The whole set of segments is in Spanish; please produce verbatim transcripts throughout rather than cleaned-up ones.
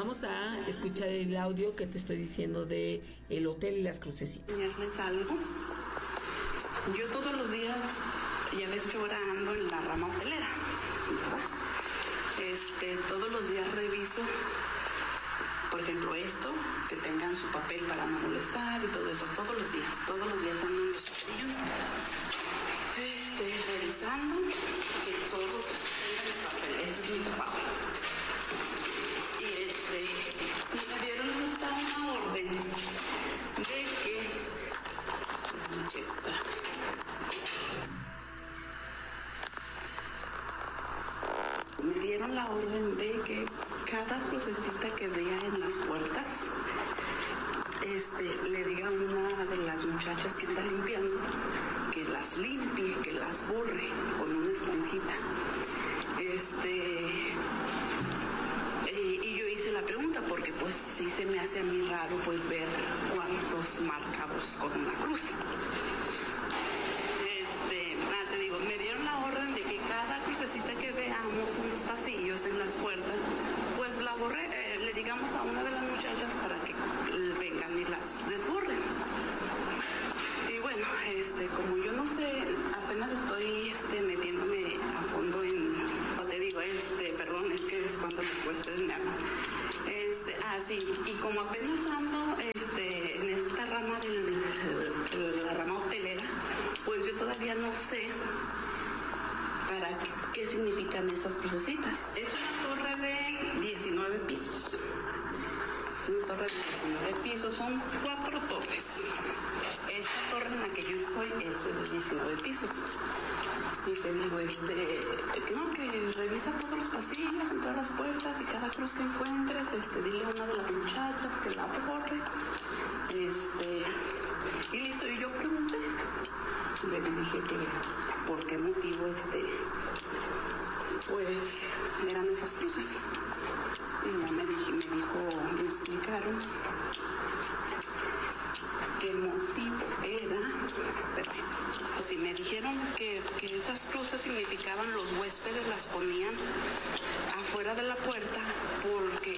Vamos a escuchar el audio que te estoy diciendo de el hotel y las crucecitas. Les algo. Yo todos los días, ya ves que ahora ando en la rama hotelera, ¿verdad? Este, todos los días reviso, por ejemplo, esto, que tengan su papel para no molestar y todo eso, todos los días, todos los días ando en los pasillos, este, revisando que todos tengan el papel, eso es mi trabajo. Y este, y me dieron justo una orden de que, no checo, me dieron la orden de que cada crucecita que vea en las puertas, este, le diga a una de las muchachas que anda limpiando que las limpie, que las borre con una esponjita. Este, y, y yo hice la pregunta porque pues sí se me hace a mí raro pues ver cuartos marcados con una cruz. Este, ah, te digo, me dieron la orden de que cada crucecita que veamos en los pasillos, en las puertas, pues la borre, eh, le digamos a una de las muchachas para que vengan y las desborren. Y bueno, este, como yo no sé, apenas estoy este, metiéndome a fondo en, o te digo, este, perdón, es que es cuando después ustedes me hablan. Este, ah, sí, y como apenas ando este, en esta rama de, de la rama hotelera, pues yo todavía no sé para qué, qué significan estas crucecitas. Es una torre de diecinueve pisos. Es una torre de diecinueve pisos, son cuatro torres. Esta torre en la que yo estoy es de diecinueve pisos. Y te digo, este, no, que revisa todos los pasillos, en todas las puertas y cada cruz que encuentres, este, dile a una de las muchachas que la borre. Este, y listo, y yo pregunté, le dije que por qué motivo, este, pues, eran esas cruces. Y ya me, dije, me dijo, me explicaron que el motivo era, pero pues si me dijeron que, que esas cruces significaban los huéspedes las ponían afuera de la puerta porque...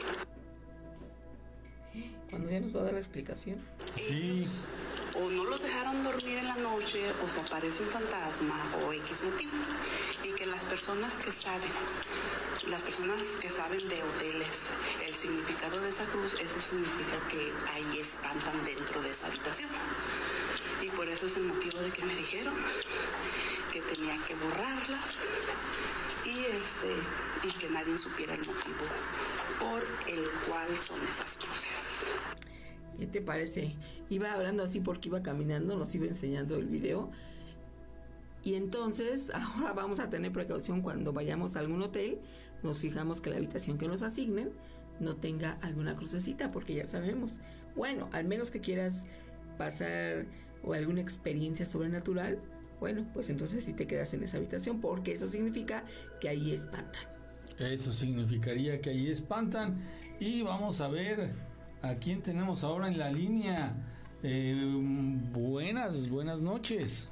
Cuando ya nos va a dar la explicación. Sí. O no los dejaron dormir en la noche, o se aparece un fantasma, o X motivo. Y que las personas que saben, las personas que saben de hoteles, el significado de esa cruz, eso significa que ahí espantan dentro de esa habitación. Y por eso es el motivo de que me dijeron que tenía que borrarlas y este y que nadie supiera el motivo por el cual son esas cruces. ¿Qué te parece? Iba hablando así porque iba caminando, nos iba enseñando el video. Y entonces, ahora vamos a tener precaución cuando vayamos a algún hotel. Nos fijamos que la habitación que nos asignen no tenga alguna crucecita, porque ya sabemos. Bueno, al menos que quieras pasar o alguna experiencia sobrenatural, bueno, pues entonces sí te quedas en esa habitación, porque eso significa que ahí espantan. Eso significaría que ahí espantan. Y vamos a ver a quién tenemos ahora en la línea. Eh, buenas, buenas noches.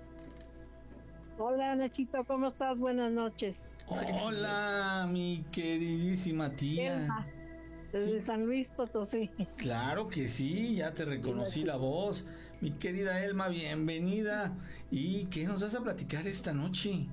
Hola Nachito, ¿cómo estás? Buenas noches. Hola, mi queridísima tía. Elma, desde sí. San Luis Potosí. Claro que sí, ya te reconocí la voz. Mi querida Elma, bienvenida. ¿Y qué nos vas a platicar esta noche?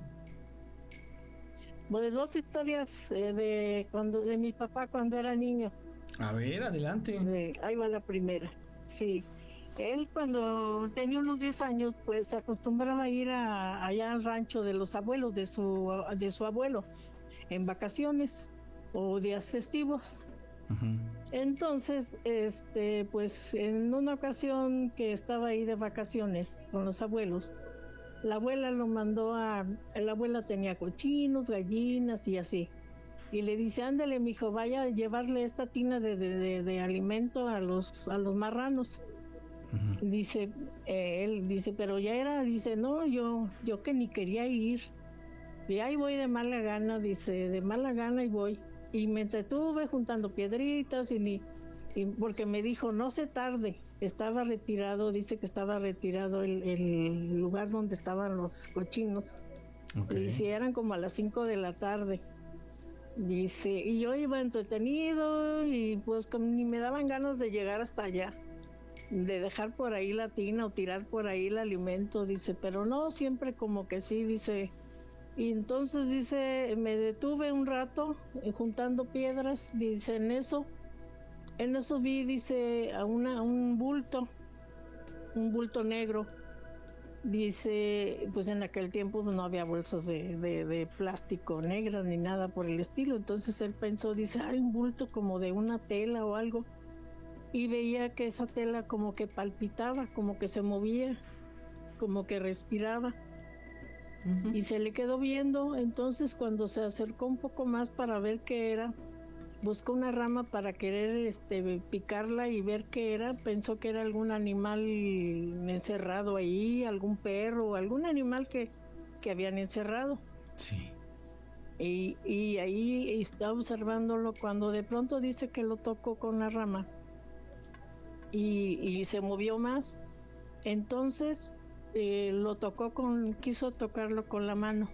Pues dos historias eh, de cuando de mi papá cuando era niño. A ver, adelante. De, ahí va la primera. Sí. Él cuando tenía unos diez años, pues se acostumbraba a ir a, allá al rancho de los abuelos, de su, de su abuelo, en vacaciones o días festivos. Uh-huh. Entonces, este, pues en una ocasión que estaba ahí de vacaciones con los abuelos, la abuela lo mandó a, la abuela tenía cochinos, gallinas y así. Y le dice, ándale, mijo, vaya a llevarle esta tina de, de, de, de alimento a los, a los marranos. Uh-huh. Dice, eh, él dice, pero ya era, dice, no, yo, yo que ni quería ir. Y ahí voy de mala gana, dice, de mala gana y voy. Y me entretuve juntando piedritas y ni, y porque me dijo, no se tarde, estaba retirado, dice que estaba retirado el, el lugar donde estaban los cochinos. Okay. Y si eran como a las cinco de la tarde. Dice, y yo iba entretenido y pues como ni me daban ganas de llegar hasta allá, de dejar por ahí la tina o tirar por ahí el alimento, dice, pero no, siempre como que sí, dice. Y entonces dice, me detuve un rato eh, juntando piedras, dice, en eso, en eso vi, dice, a una, un bulto, un bulto negro. Dice, pues en aquel tiempo no había bolsas de, de, de plástico negras ni nada por el estilo, entonces él pensó, dice, hay un bulto como de una tela o algo, y veía que esa tela como que palpitaba, como que se movía, como que respiraba, uh-huh. Y se le quedó viendo. Entonces cuando se acercó un poco más para ver qué era, buscó una rama para querer este, picarla y ver qué era. Pensó que era algún animal encerrado ahí, algún perro, algún animal que, que habían encerrado. Sí. Y, y ahí está observándolo cuando de pronto dice que lo tocó con la rama y, y se movió más. Entonces eh, lo tocó con, quiso tocarlo con la mano.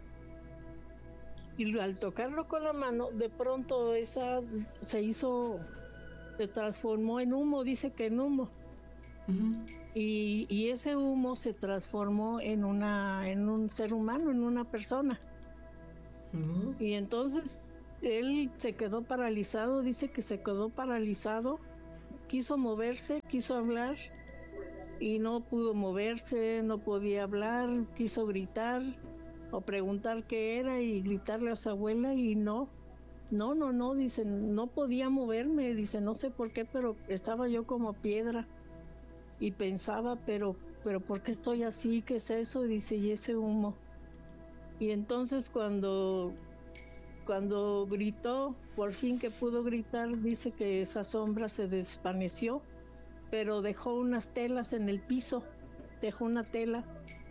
Y al tocarlo con la mano, de pronto esa se hizo, se transformó en humo, dice que en humo. Uh-huh. Y, y ese humo se transformó en una, en un ser humano, en una persona. Uh-huh. Y entonces él se quedó paralizado, dice que se quedó paralizado, quiso moverse, quiso hablar y no pudo moverse, no podía hablar, quiso gritar o preguntar qué era y gritarle a su abuela y no, no, no, no, dice, no podía moverme, dice, no sé por qué, pero estaba yo como piedra y pensaba, pero, pero ¿por qué estoy así? ¿Qué es eso? Dice, y ese humo. Y entonces cuando, cuando gritó, por fin que pudo gritar, dice que esa sombra se desvaneció, pero dejó unas telas en el piso, dejó una tela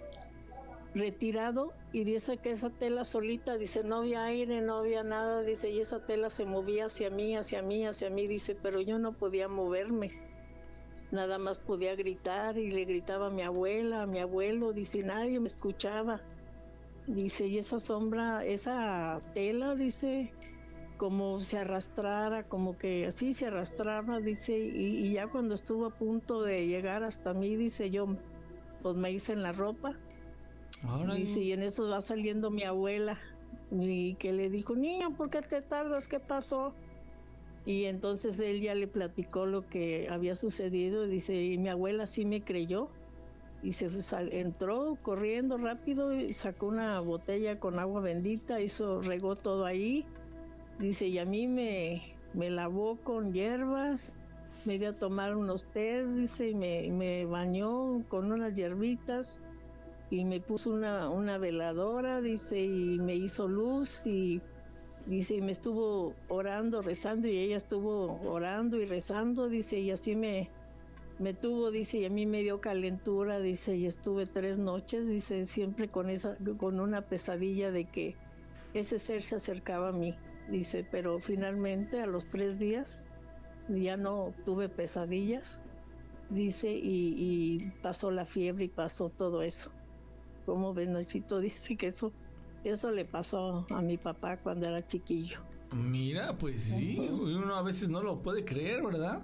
retirado y dice que esa tela solita, dice, no había aire, no había nada, dice, y esa tela se movía hacia mí, hacia mí, hacia mí, dice, pero yo no podía moverme, nada más podía gritar y le gritaba a mi abuela, a mi abuelo, dice, nadie me escuchaba, dice, y esa sombra, esa tela, dice, como se arrastrara, como que así se arrastraba, dice, y, y ya cuando estuvo a punto de llegar hasta mí, dice, yo pues me hice en la ropa. Ahora dice, y en eso va saliendo mi abuela y que le dijo, niño, ¿por qué te tardas? ¿Qué pasó? Y entonces él ya le platicó lo que había sucedido, dice, y mi abuela sí me creyó y se sal, entró corriendo rápido y sacó una botella con agua bendita, hizo, regó todo ahí, dice, y a mí me, me lavó con hierbas, me dio a tomar unos tés, dice, y me, me bañó con unas hierbitas y me puso una, una veladora, dice, y me hizo luz y dice, y me estuvo orando, rezando, y ella estuvo orando y rezando, dice, y así me, me tuvo, dice, y a mí me dio calentura, dice, y estuve tres noches, dice, siempre con esa, con una pesadilla de que ese ser se acercaba a mí, dice, pero finalmente a los tres días ya no tuve pesadillas, dice, y, y pasó la fiebre y pasó todo eso. Como ven, Nachito, dice que eso, eso le pasó a mi papá cuando era chiquillo. Mira, pues sí, uh-huh. Uno a veces no lo puede creer, ¿verdad?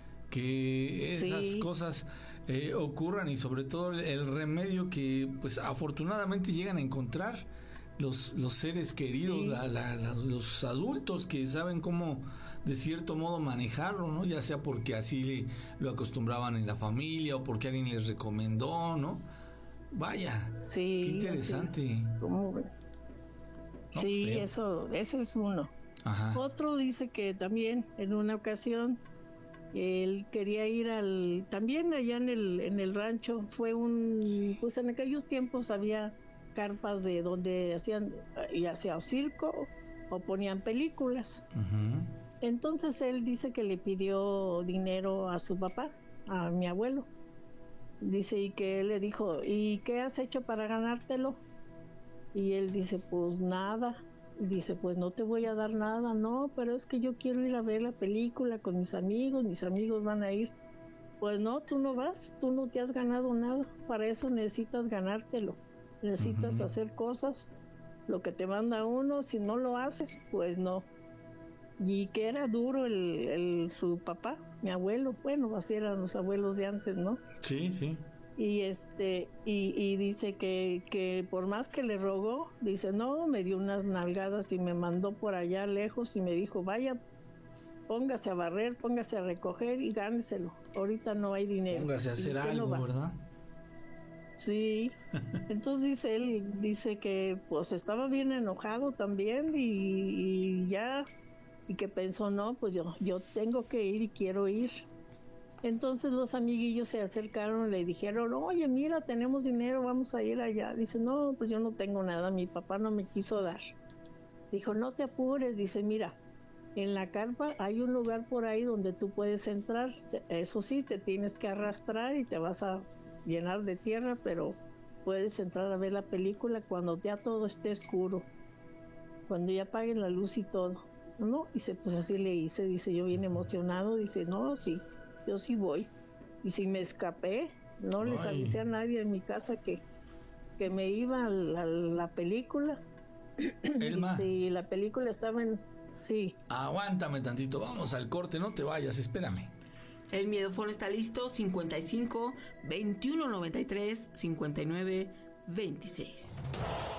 Que esas sí. cosas eh, ocurran y sobre todo el remedio que, pues afortunadamente llegan a encontrar los, los seres queridos, sí. la, la, la, los adultos que saben cómo de cierto modo manejarlo, ¿no? Ya sea porque así le, lo acostumbraban en la familia o porque alguien les recomendó, ¿no? Vaya, sí, qué interesante. Sí, ¿cómo ves? No, sí, feo. eso, ese es uno. Ajá. Otro dice que también en una ocasión él quería ir al, también allá en el, en el rancho, fue un, pues en aquellos tiempos había carpas de donde hacían, ya sea circo o ponían películas. Uh-huh. Entonces él dice que le pidió dinero a su papá, a mi abuelo. Dice, y que él le dijo, ¿y qué has hecho para ganártelo? Y él dice, pues nada. Dice, pues no te voy a dar nada, no, pero es que yo quiero ir a ver la película con mis amigos, mis amigos van a ir. Pues no, tú no vas, tú no te has ganado nada, para eso necesitas ganártelo, necesitas uh-huh. hacer cosas lo que te manda uno, si no lo haces, pues no. Y que era duro el, el su papá, mi abuelo, bueno, así eran los abuelos de antes, ¿no? Sí, sí. Y este y, y dice que, que por más que le rogó, dice, no, me dio unas nalgadas y me mandó por allá lejos y me dijo, vaya, póngase a barrer, póngase a recoger y gáneselo. Ahorita no hay dinero. Póngase a hacer algo, no, ¿verdad? Sí. Entonces dice él, dice que pues estaba bien enojado también y, y ya, y que pensó, no, pues yo, yo tengo que ir y quiero ir. Entonces los amiguillos se acercaron y le dijeron, oye, mira, tenemos dinero, vamos a ir allá. Dice, no, pues yo no tengo nada, mi papá no me quiso dar. Dijo, no te apures, dice, mira, en la carpa hay un lugar por ahí donde tú puedes entrar. Eso sí, te tienes que arrastrar y te vas a llenar de tierra, pero puedes entrar a ver la película cuando ya todo esté oscuro, cuando ya apaguen la luz y todo. No, dice, pues así le hice, dice, yo bien emocionado, dice, no, sí, yo sí voy. Y si me escapé, no les Ay. avisé a nadie en mi casa que, que me iba a la, a la película. Elma. Y la película estaba en... Sí. Aguántame tantito, vamos al corte, no te vayas, espérame. El Miedofón está listo, cincuenta y cinco, veintiuno noventa y tres, cincuenta y nueve, veintiséis.